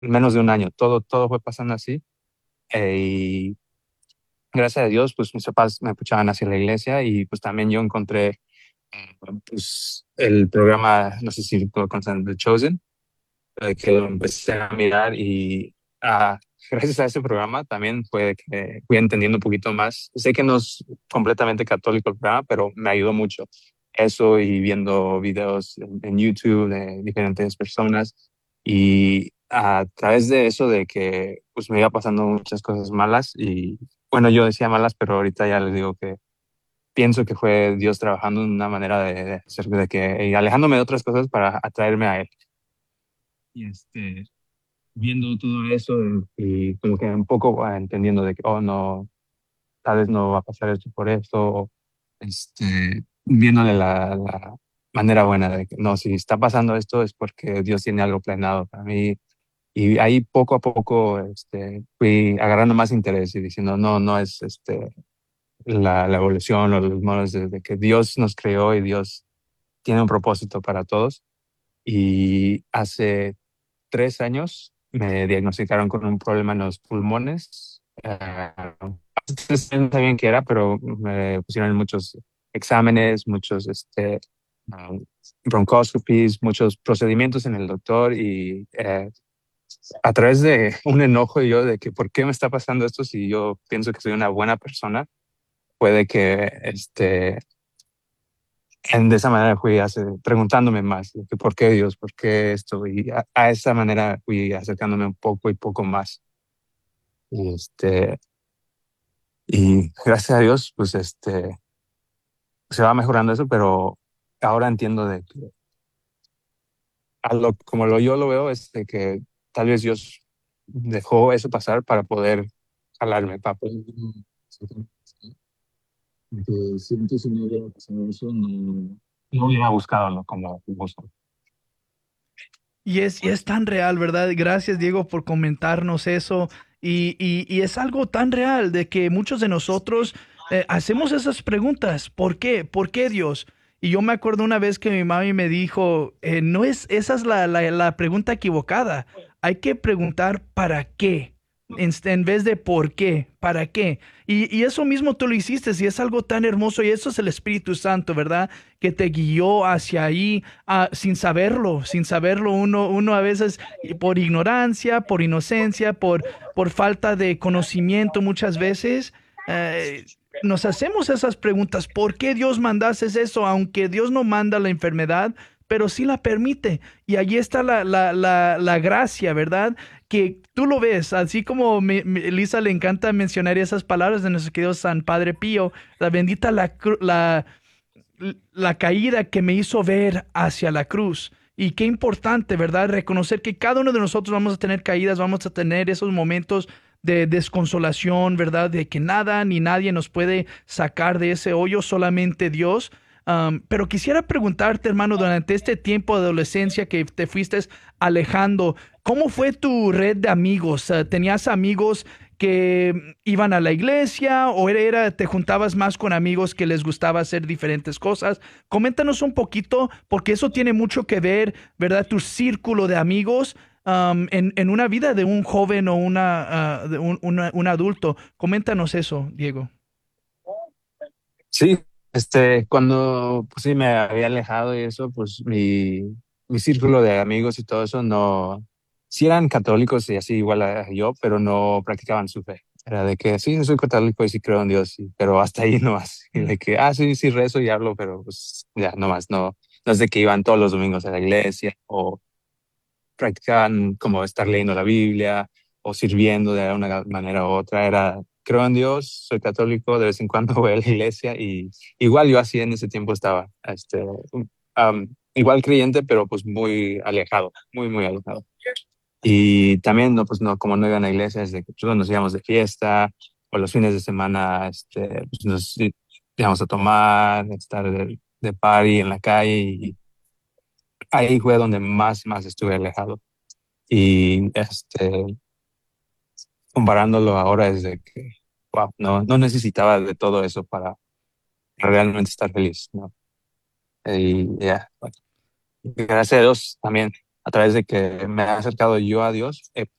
menos de un año, todo fue pasando así. Y gracias a Dios, pues mis papás me escuchaban hacia la iglesia y pues también yo encontré pues el programa, no sé si lo conocen, The Chosen, que lo empecé a mirar y ah, gracias a ese programa también fue que fui entendiendo un poquito más. Sé que no es completamente católico el programa, pero me ayudó mucho eso y viendo videos en YouTube de diferentes personas y a través de eso de que pues me iba pasando muchas cosas malas y bueno, yo decía malas, pero ahorita ya les digo que pienso que fue Dios trabajando en una manera de hacer de que y alejándome de otras cosas para atraerme a Él. Y viendo todo eso y como que un poco entendiendo de que, oh, no, tal vez no va a pasar esto por esto, o, viéndole la manera buena de que, no, si está pasando esto es porque Dios tiene algo planeado para mí. Y ahí poco a poco fui agarrando más interés y diciendo, no, no es la evolución o los modos de que Dios nos creó y Dios tiene un propósito para todos. Y hace 3 años me diagnosticaron con un problema en los pulmones. Entonces no sabían qué era, pero me pusieron muchos exámenes, muchos um, bronchoscopies, muchos procedimientos en el doctor y a través de un enojo yo de que por qué me está pasando esto si yo pienso que soy una buena persona, puede que de esa manera fui preguntándome más, de que por qué Dios, por qué esto, y a esa manera fui acercándome un poco y poco más. Y, y gracias a Dios, pues se va mejorando eso, pero ahora entiendo de que como yo lo veo, es de que tal vez Dios dejó eso pasar para poder jalarme, para poder... Porque siento si no hubiera pasado eso, no hubiera buscado lo como busco. Y es tan real, ¿verdad? Gracias, Diego, por comentarnos eso. Y es algo tan real de que muchos de nosotros hacemos esas preguntas. ¿Por qué? ¿Por qué Dios? Y yo me acuerdo una vez que mi mami me dijo, no es, esa es la pregunta equivocada. Hay que preguntar ¿para qué? En vez de ¿por qué? ¿Para qué? Y eso mismo tú lo hiciste y es algo tan hermoso y eso es el Espíritu Santo, ¿verdad? Que te guió hacia ahí sin saberlo uno a veces por ignorancia, por inocencia, por falta de conocimiento muchas veces, eh, nos hacemos esas preguntas. ¿Por qué Dios mandase eso? Aunque Dios no manda la enfermedad, pero sí la permite. Y allí está la gracia, ¿verdad? Que tú lo ves, así como Lisa le encanta mencionar esas palabras de nuestro querido San Padre Pío, la bendita la caída que me hizo ver hacia la cruz. Y qué importante, ¿verdad? Reconocer que cada uno de nosotros vamos a tener caídas, vamos a tener esos momentos de desconsolación, ¿verdad? De que nada ni nadie nos puede sacar de ese hoyo, solamente Dios. Pero quisiera preguntarte, hermano, durante este tiempo de adolescencia que te fuiste alejando, ¿cómo fue tu red de amigos? ¿Tenías amigos que iban a la iglesia o te juntabas más con amigos que les gustaba hacer diferentes cosas? Coméntanos un poquito, porque eso tiene mucho que ver, ¿verdad? Tu círculo de amigos en una vida de un joven o de un adulto. Coméntanos eso, Diego. Sí, cuando pues sí me había alejado y eso, pues mi círculo de amigos y todo eso no, sí eran católicos y así igual a yo, pero no practicaban su fe. Era de que sí, soy católico y sí creo en Dios, sí, pero hasta ahí nomás. Y Mm. de que, sí, sí rezo y hablo, pero pues ya nomás, no, no es de que iban todos los domingos a la iglesia o practicaban como estar leyendo la Biblia o sirviendo de una manera u otra. Era, creo en Dios, soy católico, de vez en cuando voy a la iglesia y igual yo así en ese tiempo estaba, igual creyente, pero pues muy alejado, muy, muy alejado. Y también, no, pues no, como no iban a la iglesia, es de que pues, nos íbamos de fiesta o los fines de semana, pues nos íbamos a tomar, estar de party en la calle y ahí fue donde más estuve alejado. Y comparándolo ahora es de que, wow, no, no necesitaba de todo eso para realmente estar feliz, ¿no? Y ya, bueno, gracias a Dios también. a través de que me he acercado yo a Dios, he